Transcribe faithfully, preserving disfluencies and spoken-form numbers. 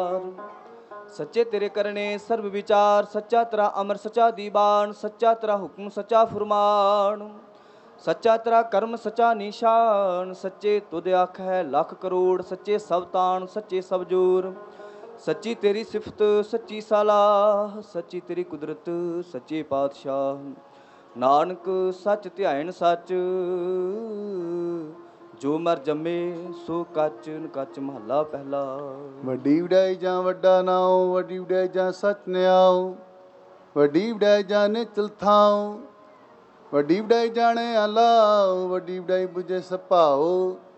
सच्चे तेरे करने सर्व विचार, सच्चा तेरा अमर सच्चा दीवान, सच्चा तेरा हुक्म सच्चा फुरमान, सच्चा तेरा कर्म सच्चा निशान, सच्चे तुद आख है लख करोड़, सच्चे सब तान सच्चे सब जोर, सच्ची तेरी सिफत सच्ची सलाह, सच्ची तेरी कुदरत सच्चे पातशाह, नानक सच ध्यान सच, ਜੋ ਮਰ ਜੰਮੇ ਸੋ ਕੱਚ ਕੱਚ ਮਹੱਲਾ ਪਹਿਲਾ। ਵੱਡੀ ਵਡਾਈ ਜਾਂ ਵੱਡਾ ਨਾਉ, ਵੱਡੀ ਵਡਾਈ ਜਾਂ ਸਚ ਨਿਆਉ, ਵੱਡੀ ਵਡਾਈ ਜਾਂ ਨਿਚਲ ਥਾਉ, ਵੱਡੀ ਵਡਾਈ ਜਾਣੇ ਆਲਾਉ, ਵੱਡੀ ਵਡਾਈ ਬੁਝੇ ਸਭਾਉ।